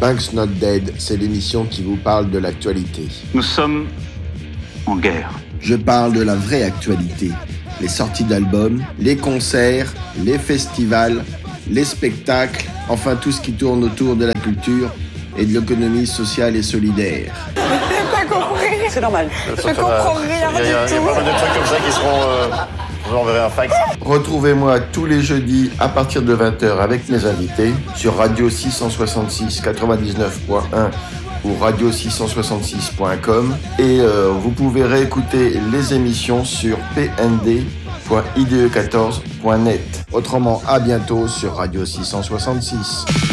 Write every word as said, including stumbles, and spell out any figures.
Bank's Not Dead, c'est l'émission qui vous parle de l'actualité. Nous sommes en guerre. Je parle de la vraie actualité. Les sorties d'albums, les concerts, les festivals, les spectacles, enfin tout ce qui tourne autour de la culture et de l'économie sociale et solidaire. J'ai pas compris. C'est normal. Je comprends rien du tout. Il y a pas mal de trucs comme ça qui seront... Euh, je vous enverrai un fax. Retrouvez-moi tous les jeudis à partir de vingt heures avec mes invités sur Radio six cent soixante-six quatre-vingt-dix-neuf point un ou radio six cent soixante-six point com et euh, vous pouvez réécouter les émissions sur p n d point i d e quatorze point net. Autrement, à bientôt sur Radio six cent soixante-six.